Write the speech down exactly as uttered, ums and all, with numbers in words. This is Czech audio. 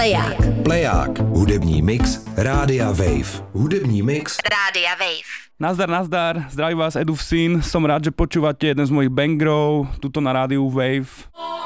Pleják. Pleják. Hudební mix Rádia Wave. Hudební mix Rádia Wave. Nazdar, nazdar, zdraví vás Edův syn, som rád, že počúvate jeden z mojich bangrov, tuto na rádiu Wave.